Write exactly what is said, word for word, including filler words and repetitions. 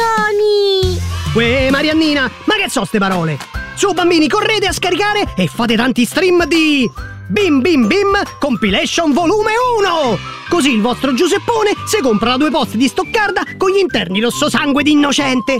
emozioni! Uè, Mariannina, ma che so ste parole? Su bambini, correte a scaricare e fate tanti stream di Bim Bim Bim Compilation Volume uno! Così il vostro Giuseppone si compra da due posti di Stoccarda con gli interni rosso sangue di innocente.